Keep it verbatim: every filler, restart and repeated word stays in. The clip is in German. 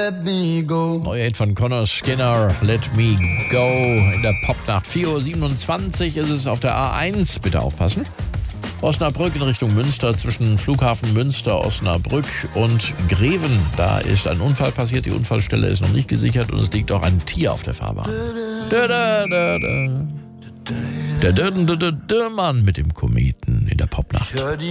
let me go. Neuer Hit von Connor Skinner, Let Me Go. In der Popnacht vier Uhr siebenundzwanzig ist es auf der A eins. Bitte aufpassen. Osnabrück in Richtung Münster, zwischen Flughafen Münster, Osnabrück und Greven. Da ist ein Unfall passiert, die Unfallstelle ist noch nicht gesichert und es liegt auch ein Tier auf der Fahrbahn. Da, da, da, da. Der Dürren, der Dürrmann mit dem Kometen in der Popnacht.